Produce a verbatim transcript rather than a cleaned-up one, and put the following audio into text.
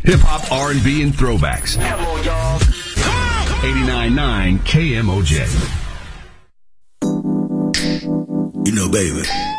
Hip-hop, R and B, and throwbacks. Come on, y'all. eighty-nine point nine K M O J. You know, baby.